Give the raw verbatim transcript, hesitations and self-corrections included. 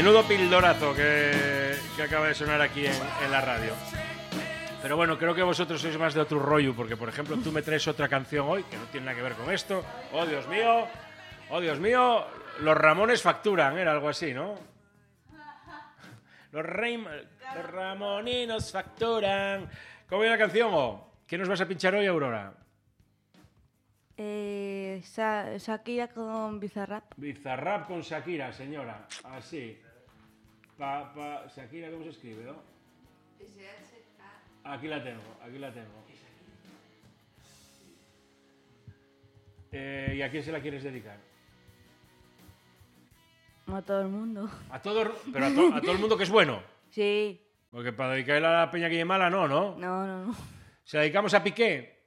Menudo pildorazo que, que acaba de sonar aquí en, en la radio. Pero bueno, creo que vosotros sois más de otro rollo, porque por ejemplo tú me traes otra canción hoy que no tiene nada que ver con esto. Oh, Dios mío, oh, Dios mío, los Ramones facturan, era algo así, ¿no? Los, Reim, los Ramoninos facturan. ¿Cómo viene la canción? Oh? ¿Qué nos vas a pinchar hoy, Aurora? Eh, Sha- Shakira con Bizarrap. Bizarrap con Shakira, señora. Así. Pa, pa, Shakira, ¿cómo se escribe, no? Aquí la tengo, aquí la tengo. Eh, ¿Y a quién se la quieres dedicar? A todo el mundo. A todo, pero a, to, a todo el mundo que es bueno. Sí. Porque para dedicarle a la peña que es mala, no, ¿no? No, no, no. ¿Se la dedicamos a Piqué?